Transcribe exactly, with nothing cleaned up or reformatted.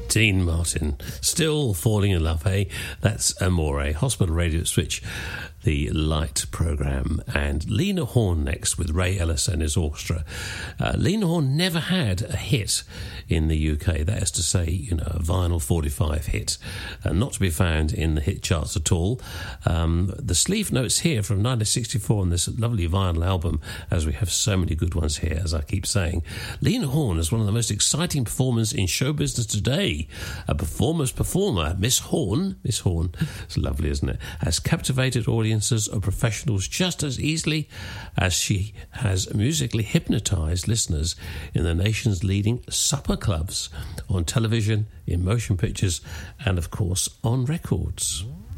Dean Martin, still falling in love, hey? That's Amore, Hospital Radio Switch, the Light programme. And Lena Horne next with Ray Ellis and his orchestra. Uh, Lena Horne never had a hit in the U K, that is to say, you know, a vinyl forty-five hit, uh, not to be found in the hit charts at all. Um, the sleeve notes here from nineteen sixty-four on this lovely vinyl album, as we have so many good ones here, as I keep saying. Lena Horne is one of the most exciting performers in show business today. A performer's performer, Miss Horne, Miss Horne, it's lovely, isn't it, has captivated audiences of professionals just as easily as she has musically hypnotised listeners in the nation's leading supper clubs, on television, in motion pictures, and of course on records.